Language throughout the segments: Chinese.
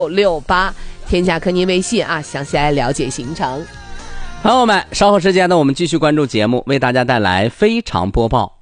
68，添加科您微信啊，详细来了解行程。 朋友们，稍后时间呢，我们继续关注节目，为大家带来非常播报。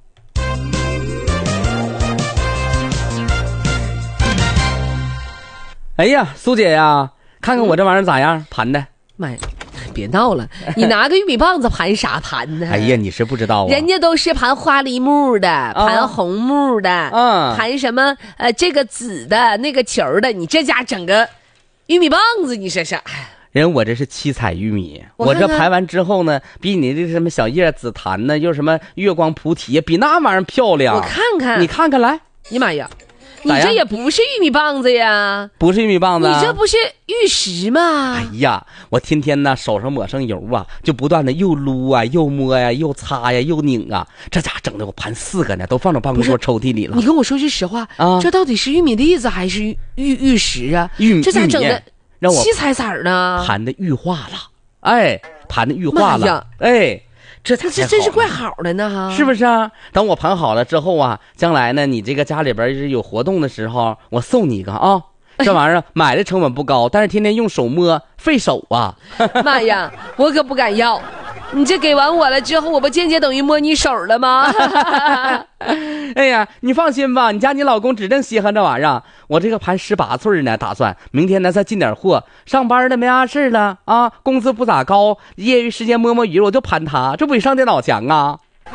哎呀，苏姐呀，看看我这玩意儿咋样，盘的？ 妈呀，别闹了，你拿个玉米棒子盘啥盘呢？ 哎呀，你是不知道啊， 人家都是盘花梨木的，盘红木的，盘什么这个紫的那个球的，你这家整个玉米棒子，你这是？ 人我这是七彩玉米，我这盘完之后呢，比你这什么小叶紫檀呢，又什么月光菩提，比那玩意儿漂亮。 我看看， 你看看来， 哎呀妈呀！你这也不是玉米棒子呀， 不是玉米棒子， 你这不是玉石吗？ 哎呀，我天天呢手上抹上油啊，就不断的又撸啊，又摸呀，又擦呀，又拧啊，这家整的我盘4个呢，都放到办公桌抽屉里了。 你跟我说句实话啊，这到底是玉米粒子还是玉石啊？这咋整的让我七彩色呢？ 盘的玉化了，哎，盘的玉化了，哎。这真是怪好的呢哈， 是不是啊？等我盘好了之后啊，将来呢，你这个家里边有活动的时候，我送你一个啊。这玩意儿买的成本不高，但是天天用手摸费手啊。 妈呀，我可不敢要。你这给完我了之后，我不间接等于摸你手了吗？ 哎呀，你放心吧，你家你老公指定稀罕这玩意儿。我这个盘18寸呢，打算明天呢再进点货。上班的没啥事了啊，工资不咋高，业余时间摸摸鱼，我就盘它，这不比上电脑强啊？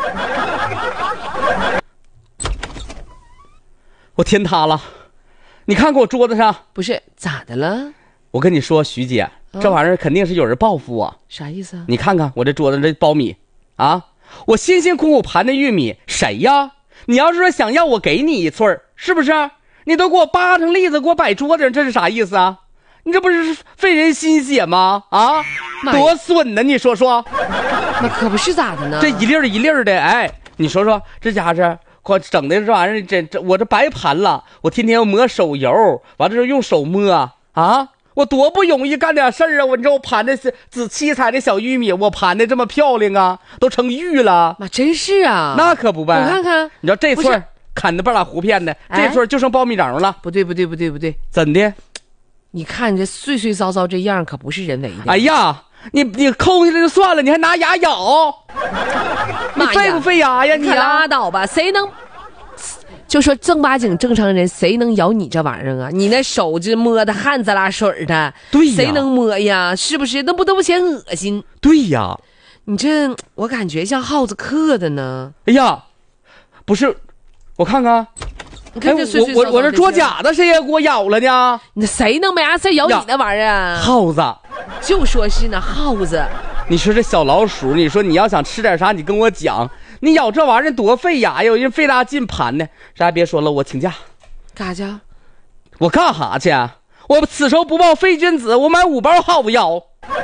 我天塌了！你看看我桌子上， 不是咋的了？ 我跟你说，徐姐。这玩意儿肯定是有人报复我， 啥意思啊？ 你看看我这桌子这苞米啊，我辛辛苦苦盘的玉米，谁呀？你要是说想要我给你1寸，是不是？你都给我扒成栗子给我摆桌子上，这是啥意思啊？你这不是费人心血吗？啊，多损呢！你说说， 那可不是咋的呢？ 这一粒儿一粒儿的，哎，你说说这家伙我整的这玩意儿，我这白盘了，我天天要抹手油，完了之后用手摸啊。我多不容易干点事儿啊！你知道我盘的是紫七彩的小玉米，我盘的这么漂亮啊，都成玉了。 妈，真是啊！ 那可不呗。 我看看， 你知道这寸砍的半拉胡片的，这寸就剩苞米瓤了。 不对， 怎的？ 你看这碎碎糟糟这样，可不是人为的。 哎呀，你抠下来就算了，你还拿牙咬，你费不费牙呀？你可拉倒吧，谁能？就说正八经正常人谁能咬你这玩意儿啊？你那手就摸的汗滋啦水的， 对呀， 谁能摸呀？是不是？那不都不嫌恶心？ 对呀， 你这我感觉像耗子刻的呢。 哎呀，不是，我看看， 你看这碎碎糟糟我这桌甲子谁也给我咬了呢？ 那谁能没啥事咬你那玩意儿啊？ 耗子， 就说是呢，耗子。 你说这小老鼠，你说你要想吃点啥，你跟我讲。你咬这玩意儿多费牙呀！人费大劲盘呢，啥也别说了，我请假。 干啥去？ 我干啥去？我此仇不报非君子，我买5包耗子药。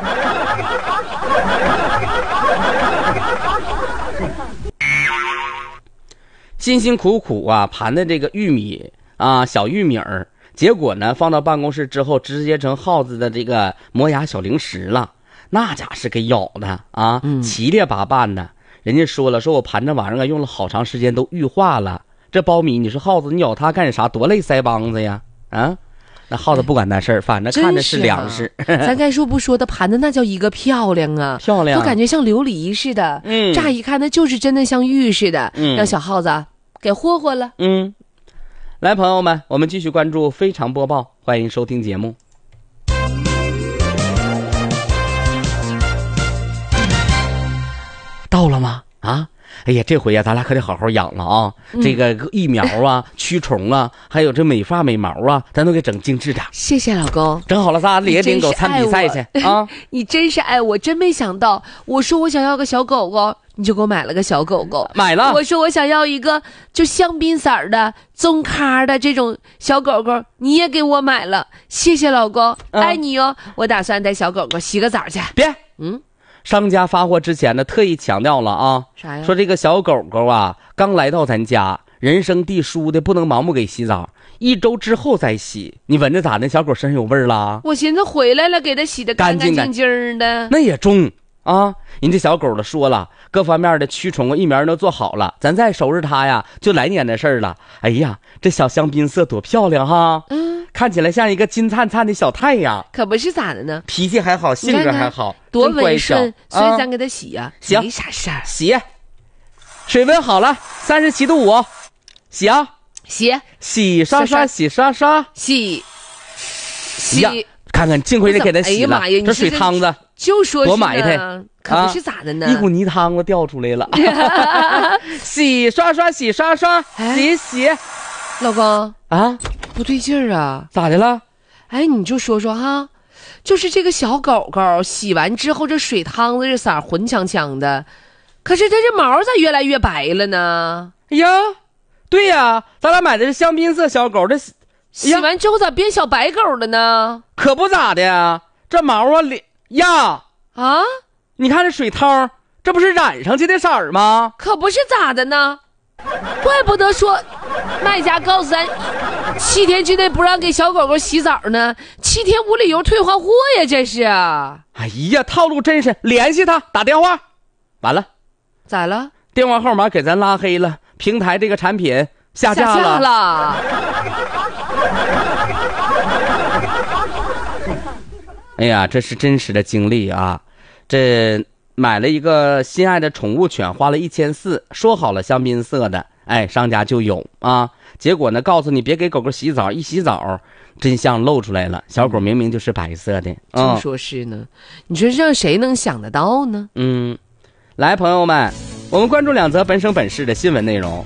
辛辛苦苦啊盘的这个玉米啊，小玉米儿，结果呢放到办公室之后，直接成耗子的这个磨牙小零食了。那家是给咬的啊，七列八瓣的。人家说了，说我盘这玩意儿用了好长时间都玉化了。这苞米，你说耗子你咬它干啥？多累腮帮子呀！啊，那耗子不管那事儿，反正看着是粮食。 咱该说不说的，盘的那叫一个漂亮啊， 漂亮， 都感觉像琉璃似的。乍一看那就是真的像玉似的。让小耗子给霍霍了。 来，朋友们，我们继续关注非常播报，欢迎收听节目。到了吗？啊，哎呀，这回呀，咱俩可得好好养了啊！这个疫苗啊、驱虫啊，还有这美发美毛啊，咱都给整精致点。 谢谢老公， 整好了，咱俩领狗参比赛去啊！ 你真是爱我，真没想到，我说我想要个小狗狗，你就给我买了个小狗狗。 买了。 我说我想要一个就香槟色的棕咖的这种小狗狗，你也给我买了。谢谢老公，爱你哟！我打算带小狗狗洗个澡去。 别，商家发货之前呢，特意强调了啊， 啥呀？ 说这个小狗狗啊，刚来到咱家，人生地疏的，不能盲目给洗澡，1周之后再洗。你闻着咋的？小狗身上有味儿啦？ 我寻思回来了，给它洗的干干净净的。 那也中啊！人这小狗的说了，各方面的驱虫啊、疫苗都做好了，咱再收拾它呀，就来年的事儿了。哎呀，这小香槟色多漂亮哈！ 看起来像一个金灿灿的小太阳， 可不是咋的呢？ 脾气还好，性格还好， 多真乖温顺， 巧所以咱给他洗呀， 行没啥事儿。 洗，水温好了，37度5，洗啊，洗刷刷，洗刷刷， 洗， 呀，看看，幸亏你给他洗了， 哎呀妈呀， 这水汤子就说多埋汰， 可不是咋的呢？ 一股泥汤子掉出来了。洗刷刷，洗刷刷，洗。 老公啊， 不对劲儿啊！ 咋的了？ 哎，你就说说哈，就是这个小狗狗洗完之后，这水汤子这色儿浑呛呛的，可是它这毛咋越来越白了呢？ 哎呀，对呀，咱俩买的是香槟色小狗，这洗完之后咋变小白狗了呢？ 可不咋的呀，这毛啊啊！ 你看这水汤，这不是染上去的色儿吗？ 可不是咋的呢？怪不得说卖家告诉咱7天之内不让给小狗狗洗澡呢，7天无理由退换货呀，这是。 哎呀，套路真是，联系他打电话，完了， 咋了？ 电话号码给咱拉黑了，平台这个产品下架了。哎呀，这是真实的经历啊！这买了一个心爱的宠物犬，花了1400，说好了香槟色的，哎，商家就有啊。结果呢，告诉你别给狗狗洗澡，一洗澡，真相露出来了，小狗明明就是白色的。 就说是呢，你说让谁能想得到呢？ 来，朋友们，我们关注2则本省本市的新闻内容。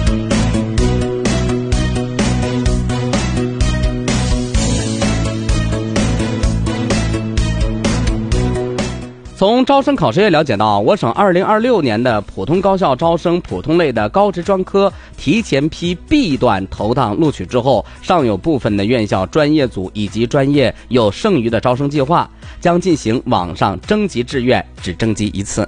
从招生考试业了解到，我省2026年的普通高校招生普通类的高职专科提前批 B 段投档录取之后，尚有部分的院校专业组以及专业有剩余的招生计划，将进行网上征集志愿，只征集1次。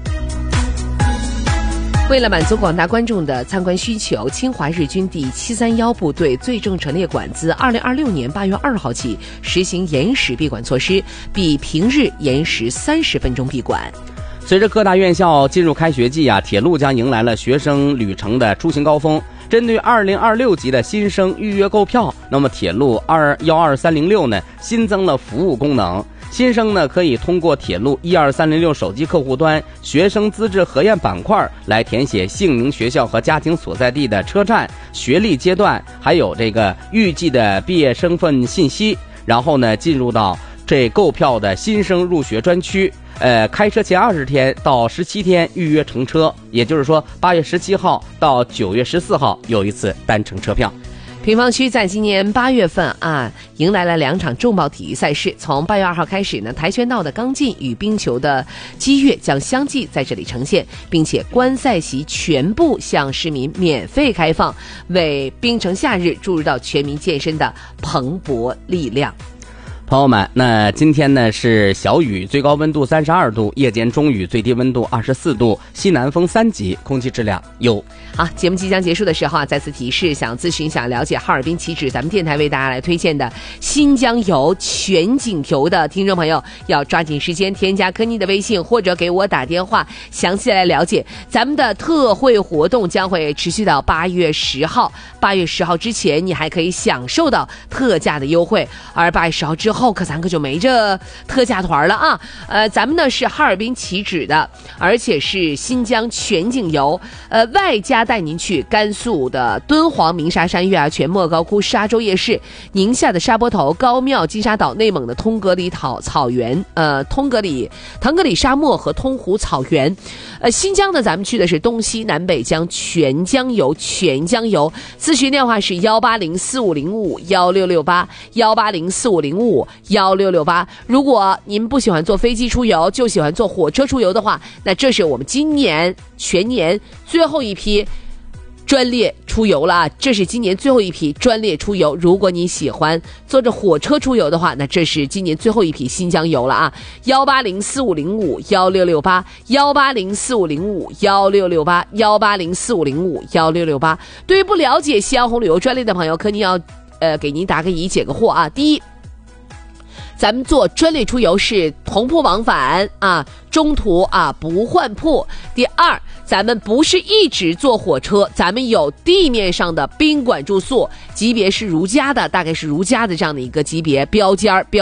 为了满足广大观众的参观需求，侵华日军第731部队最正陈列馆自2026年8月2号起实行延时闭馆措施，比平日延时30分钟闭馆。 随着各大院校进入开学季铁路将迎来了学生旅程的出行高峰。针对2026级的新生预约购票，那么铁路12306呢新增了服务功能。新生呢可以通过铁路12306手机客户端学生资质核验板块来填写姓名、学校和家庭所在地的车站、学历阶段，还有这个预计的毕业身份信息，然后呢进入到这购票的新生入学专区。开车前20天到17天预约乘车，也就是说8月17号到9月14号有一次单程车票。 平房区在今年8月份迎来了2场重磅体育赛事。从8月2号开始呢，跆拳道的刚劲与冰球的击跃将相继在这里呈现，并且观赛席全部向市民免费开放，为冰城夏日注入到全民健身的蓬勃力量。 朋友们，那今天呢是小雨，最高温度32度，夜间中雨，最低温度24度，西南风3级，空气质量优。 好，节目即将结束的时候再次提示，想咨询、想了解哈尔滨起止咱们电台为大家来推荐的新疆油全景油的听众朋友，要抓紧时间添加科妮的微信或者给我打电话，详细来了解。咱们的特惠活动将会持续到8月10号，8月10号之前你还可以享受到特价的优惠，而8月10号之后咱可就没这特价团了咱们呢是哈尔滨起止的，而且是新疆全景油，外加带您去甘肃的敦煌鸣沙山、月牙泉、莫高窟、沙洲夜市、宁夏的沙坡头、高庙、金沙岛、内蒙的通格里草原，腾格里沙漠和通湖草原。新疆呢咱们去的是东西南北疆全疆油。咨询电话是18045051668，18045051668。如果您不喜欢坐飞机出游，就喜欢坐火车出游的话，那这是我们今年全年最后一批专列出游了这是今年最后一批专列出游。如果你喜欢坐着火车出游的话，那这是今年最后一批新疆游了18045051668，18045051668，18045051668。对于不了解西洋红旅游专列的朋友，可你要给您答个疑解个惑第一， 咱们做专列出游是同铺往返啊，中途啊不换铺。第二，咱们不是一直坐火车，咱们有地面上的宾馆住宿，级别是如家的，大概是如家的这样的一个级别，标间